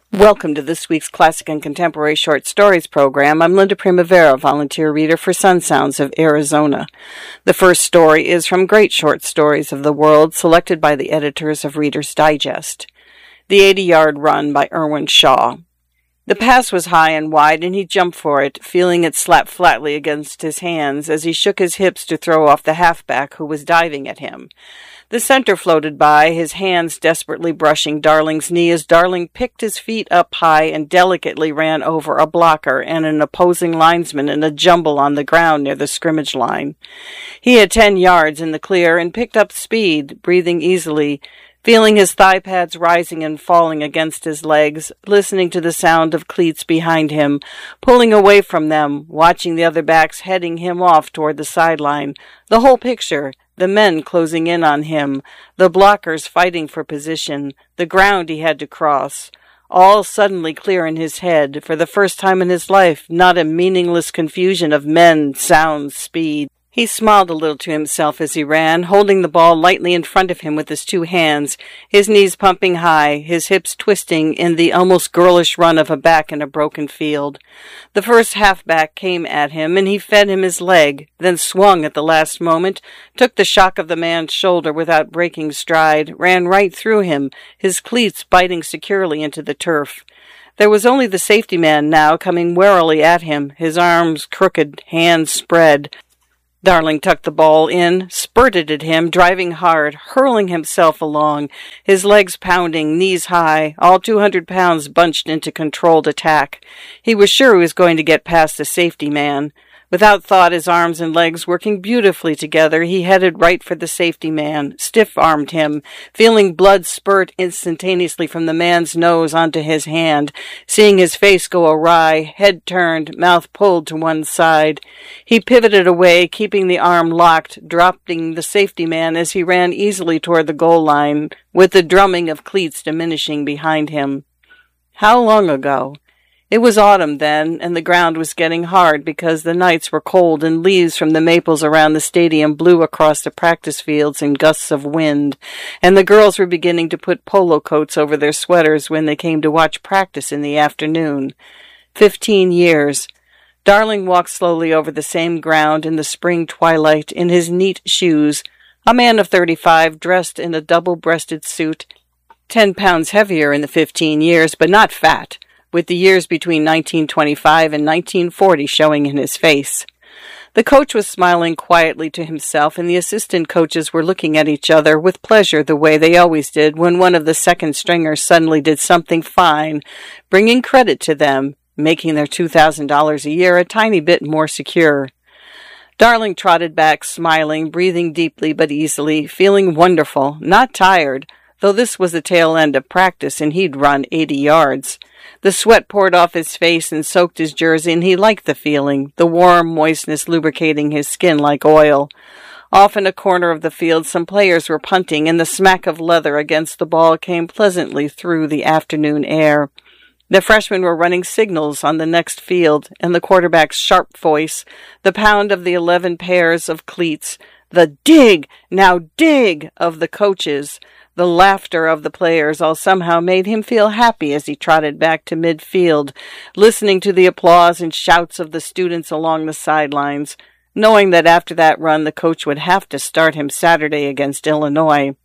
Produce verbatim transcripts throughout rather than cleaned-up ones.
Welcome to this week's Classic and Contemporary Short Stories program. I'm Linda Primavera, volunteer reader for Sun Sounds of Arizona. The first story is from Great Short Stories of the World, selected by the editors of Reader's Digest. The eighty-yard Run by Irwin Shaw. The pass was high and wide, and he jumped for it, feeling it slap flatly against his hands as he shook his hips to throw off the halfback who was diving at him. The center floated by, his hands desperately brushing Darling's knee as Darling picked his feet up high and delicately ran over a blocker and an opposing linesman in a jumble on the ground near the scrimmage line. He had ten yards in the clear and picked up speed, breathing easily, feeling his thigh pads rising and falling against his legs, listening to the sound of cleats behind him, pulling away from them, watching the other backs heading him off toward the sideline. The whole picture, the men closing in on him, the blockers fighting for position, the ground he had to cross, all suddenly clear in his head, for the first time in his life, not a meaningless confusion of men, sounds, speed. He smiled a little to himself as he ran, holding the ball lightly in front of him with his two hands, his knees pumping high, his hips twisting in the almost girlish run of a back in a broken field. The first halfback came at him, and he fed him his leg, then swung at the last moment, took the shock of the man's shoulder without breaking stride, ran right through him, his cleats biting securely into the turf. There was only the safety man now coming warily at him, his arms crooked, hands spread. Darling tucked the ball in, spurted at him, driving hard, hurling himself along, his legs pounding, knees high, all two hundred pounds bunched into controlled attack. He was sure he was going to get past the safety man. Without thought, his arms and legs working beautifully together, he headed right for the safety man, stiff-armed him, feeling blood spurt instantaneously from the man's nose onto his hand, seeing his face go awry, head turned, mouth pulled to one side. He pivoted away, keeping the arm locked, dropping the safety man as he ran easily toward the goal line, with the drumming of cleats diminishing behind him. How long ago? It was autumn then, and the ground was getting hard because the nights were cold and leaves from the maples around the stadium blew across the practice fields in gusts of wind, and the girls were beginning to put polo coats over their sweaters when they came to watch practice in the afternoon. Fifteen years. Darling walked slowly over the same ground in the spring twilight in his neat shoes, a man of thirty-five dressed in a double-breasted suit, ten pounds heavier in the fifteen years, but not fat, with the years between nineteen twenty-five and nineteen forty showing in his face. The coach was smiling quietly to himself, and the assistant coaches were looking at each other with pleasure the way they always did when one of the second stringers suddenly did something fine, bringing credit to them, making their two thousand dollars a year a tiny bit more secure. Darling trotted back, smiling, breathing deeply but easily, feeling wonderful, not tired, though this was the tail end of practice and he'd run eighty yards. The sweat poured off his face and soaked his jersey, and he liked the feeling, the warm moistness lubricating his skin like oil. Off in a corner of the field, some players were punting, and the smack of leather against the ball came pleasantly through the afternoon air. The freshmen were running signals on the next field, and the quarterback's sharp voice, the pound of the eleven pairs of cleats, the dig, now dig of the coaches, the laughter of the players all somehow made him feel happy as he trotted back to midfield, listening to the applause and shouts of the students along the sidelines, knowing that after that run the coach would have to start him Saturday against Illinois.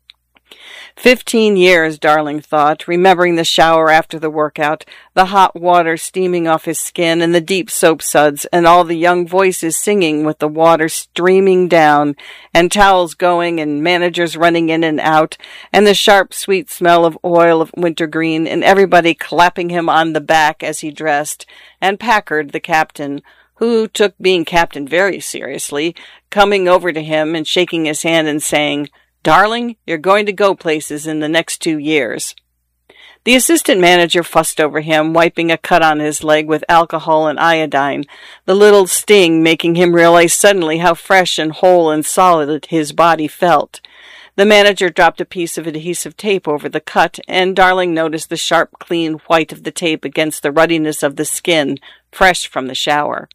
Fifteen years, Darling thought, remembering the shower after the workout, the hot water steaming off his skin and the deep soap suds, and all the young voices singing with the water streaming down, and towels going, and managers running in and out, and the sharp, sweet smell of oil of wintergreen, and everybody clapping him on the back as he dressed, and Packard, the captain, who took being captain very seriously, coming over to him and shaking his hand and saying, "Darling, you're going to go places in the next two years." The assistant manager fussed over him, wiping a cut on his leg with alcohol and iodine, the little sting making him realize suddenly how fresh and whole and solid his body felt. The manager dropped a piece of adhesive tape over the cut, and Darling noticed the sharp, clean white of the tape against the ruddiness of the skin, fresh from the shower.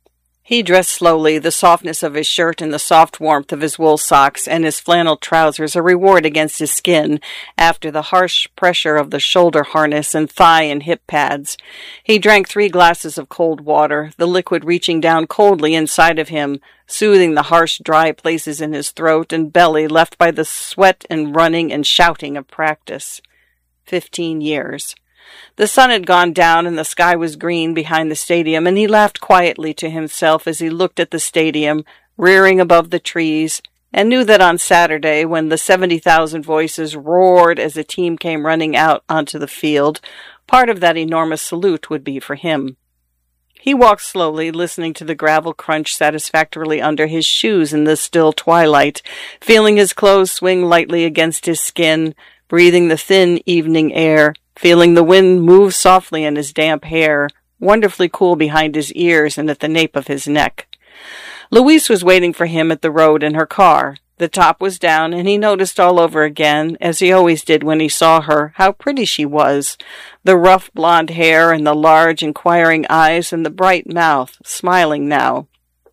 He dressed slowly, the softness of his shirt and the soft warmth of his wool socks and his flannel trousers a reward against his skin after the harsh pressure of the shoulder harness and thigh and hip pads. He drank three glasses of cold water, the liquid reaching down coldly inside of him, soothing the harsh, dry places in his throat and belly left by the sweat and running and shouting of practice. Fifteen years. The sun had gone down and the sky was green behind the stadium, and he laughed quietly to himself as he looked at the stadium, rearing above the trees, and knew that on Saturday, when the seventy thousand voices roared as the team came running out onto the field, part of that enormous salute would be for him. He walked slowly, listening to the gravel crunch satisfactorily under his shoes in the still twilight, feeling his clothes swing lightly against his skin, breathing the thin evening air, feeling the wind move softly in his damp hair, wonderfully cool behind his ears and at the nape of his neck. Louise was waiting for him at the road in her car. The top was down, and he noticed all over again, as he always did when he saw her, how pretty she was. The rough blonde hair and the large inquiring eyes and the bright mouth, smiling now.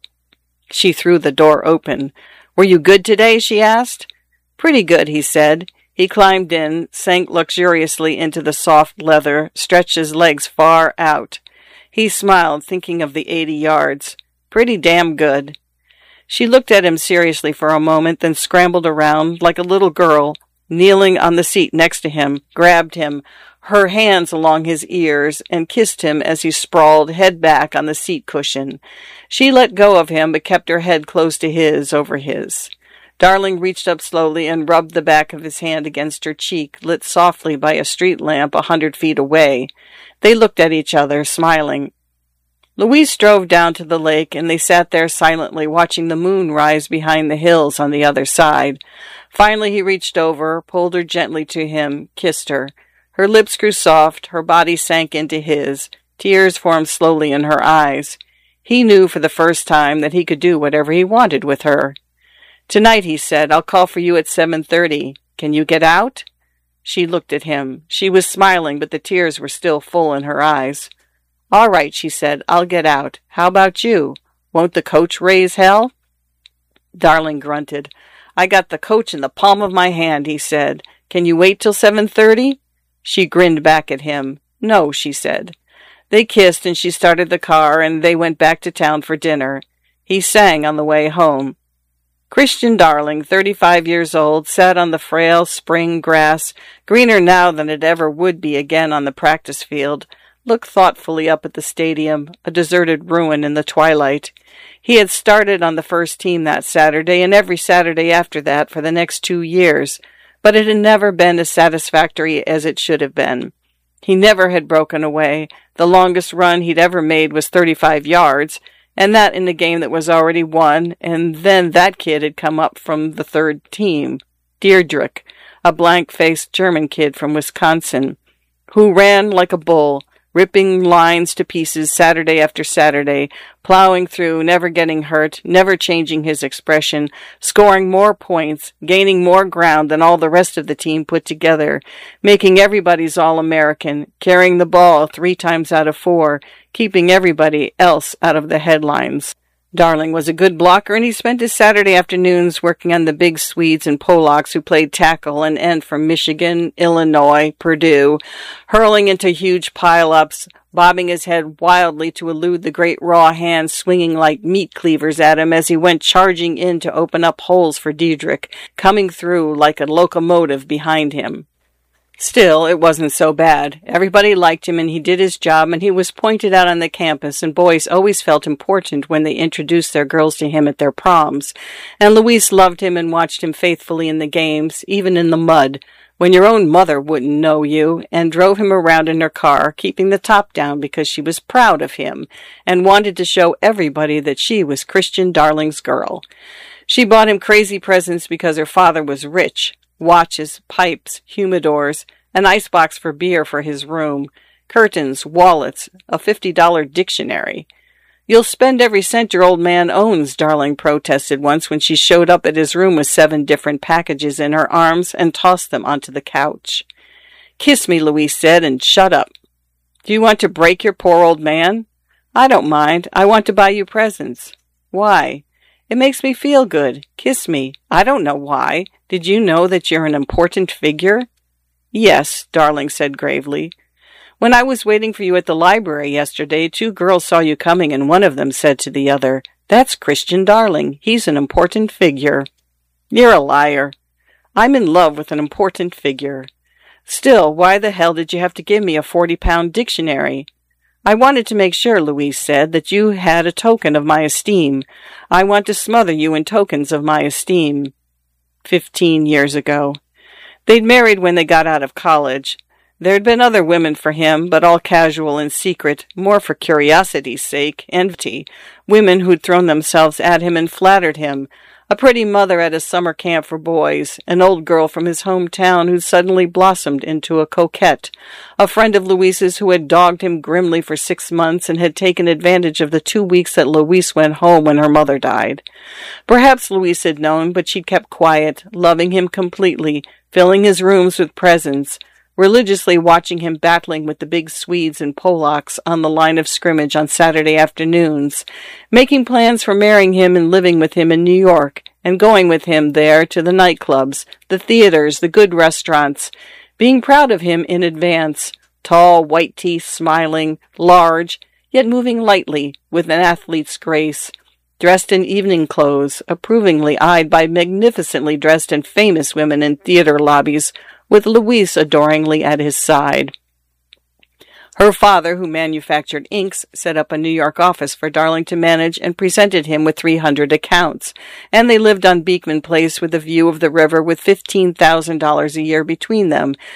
She threw the door open. "Were you good today?" she asked. "Pretty good," he said. He climbed in, sank luxuriously into the soft leather, stretched his legs far out. He smiled, thinking of the eighty yards. Pretty damn good. She looked at him seriously for a moment, then scrambled around like a little girl, kneeling on the seat next to him, grabbed him, her hands along his ears, and kissed him as he sprawled, head back on the seat cushion. She let go of him, but kept her head close to his, over his. Darling reached up slowly and rubbed the back of his hand against her cheek, lit softly by a street lamp a hundred feet away. They looked at each other, smiling. Louise drove down to the lake, and they sat there silently, watching the moon rise behind the hills on the other side. Finally he reached over, pulled her gently to him, kissed her. Her lips grew soft, her body sank into his. Tears formed slowly in her eyes. He knew for the first time that he could do whatever he wanted with her. "Tonight," he said, "I'll call for you at seven thirty. Can you get out?" She looked at him. She was smiling, but the tears were still full in her eyes. "All right," she said, "I'll get out. How about you? Won't the coach raise hell?" Darling grunted. "I got the coach in the palm of my hand," he said. "Can you wait till seven thirty? She grinned back at him. "No," she said. They kissed, and she started the car, and they went back to town for dinner. He sang on the way home. Christian Darling, thirty-five years old, sat on the frail spring grass, greener now than it ever would be again on the practice field, looked thoughtfully up at the stadium, a deserted ruin in the twilight. He had started on the first team that Saturday and every Saturday after that for the next two years, but it had never been as satisfactory as it should have been. He never had broken away. The longest run he'd ever made was thirty-five yards, and that in a game that was already won, and then that kid had come up from the third team, Diedrich, a blank-faced German kid from Wisconsin, who ran like a bull, ripping lines to pieces Saturday after Saturday, plowing through, never getting hurt, never changing his expression, scoring more points, gaining more ground than all the rest of the team put together, making everybody's All-American, carrying the ball three times out of four, keeping everybody else out of the headlines. Darling was a good blocker, and he spent his Saturday afternoons working on the big Swedes and Polacks who played tackle and end from Michigan, Illinois, Purdue, hurling into huge pile-ups, bobbing his head wildly to elude the great raw hands swinging like meat cleavers at him as he went charging in to open up holes for Diedrich, coming through like a locomotive behind him. Still, it wasn't so bad. Everybody liked him, and he did his job, and he was pointed out on the campus, and boys always felt important when they introduced their girls to him at their proms. And Louise loved him and watched him faithfully in the games, even in the mud, when your own mother wouldn't know you, and drove him around in her car, keeping the top down because she was proud of him, and wanted to show everybody that she was Christian Darling's girl. She bought him crazy presents because her father was rich. Watches, pipes, humidors, an icebox for beer for his room, curtains, wallets, a fifty dollar dictionary. "You'll spend every cent your old man owns," Darling protested once when she showed up at his room with seven different packages in her arms and tossed them onto the couch. "Kiss me," Louise said, "and shut up." "Do you want to break your poor old man?" I don't mind. I want to buy you presents. Why? It makes me feel good. Kiss me. I don't know why. Did you know that you're an important figure? Yes, Darling said gravely. When I was waiting for you at the library yesterday, two girls saw you coming, and one of them said to the other, "That's Christian Darling. He's an important figure." You're a liar. I'm in love with an important figure. Still, why the hell did you have to give me a forty-pound dictionary? I wanted to make sure, Louise said, that you had a token of my esteem. I want to smother you in tokens of my esteem. Fifteen years ago. They'd married when they got out of college. There'd been other women for him, but all casual and secret, more for curiosity's sake, envy, women who'd thrown themselves at him and flattered him, a pretty mother at a summer camp for boys, an old girl from his hometown who'd suddenly blossomed into a coquette, a friend of Louise's who had dogged him grimly for six months and had taken advantage of the two weeks that Louise went home when her mother died. Perhaps Louise had known, but she'd kept quiet, loving him completely, filling his rooms with presents, religiously watching him battling with the big Swedes and Polacks on the line of scrimmage on Saturday afternoons, making plans for marrying him and living with him in New York, and going with him there to the nightclubs, the theaters, the good restaurants, being proud of him in advance, tall, white teeth, smiling, large, yet moving lightly, with an athlete's grace, dressed in evening clothes, approvingly eyed by magnificently dressed and famous women in theater lobbies, with Louise adoringly at his side. Her father, who manufactured inks, set up a New York office for Darling to manage and presented him with three hundred accounts, and they lived on Beekman Place with a view of the river with fifteen thousand dollars a year between them,